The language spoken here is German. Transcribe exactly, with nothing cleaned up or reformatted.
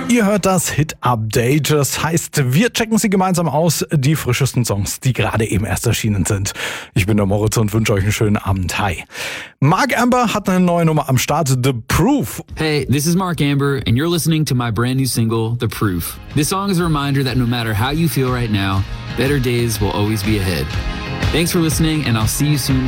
Ihr hört das Hit-Update. Das heißt, wir checken sie gemeinsam aus, die frischesten Songs, die gerade eben erst erschienen sind. Ich bin der Moritz und wünsche euch einen schönen Abend. Hi. Mark Amber hat eine neue Nummer am Start, The Proof. Hey, this is Mark Amber, and you're listening to my brand new single, The Proof. This song is a reminder that no matter how you feel right now, better days will always be ahead. Thanks for listening, and I'll see you soon.